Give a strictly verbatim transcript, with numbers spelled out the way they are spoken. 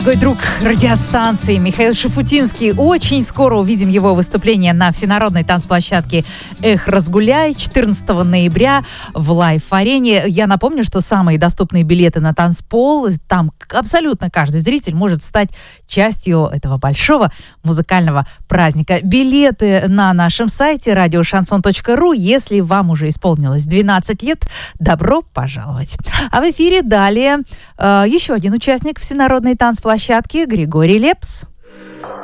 Дорогой друг радиостанции Михаил Шафутинский. Очень скоро увидим его выступление на всенародной танцплощадке «Эх, разгуляй» четырнадцатого ноября в Лайф-арене. Я напомню, что самые доступные билеты на танцпол, там абсолютно каждый зритель может стать частью этого большого музыкального праздника. Билеты на нашем сайте радио шансон точка ру. Если вам уже исполнилось двенадцать лет, добро пожаловать. А в эфире далее э, еще один участник всенародной танцплощадки Григорий Лепс.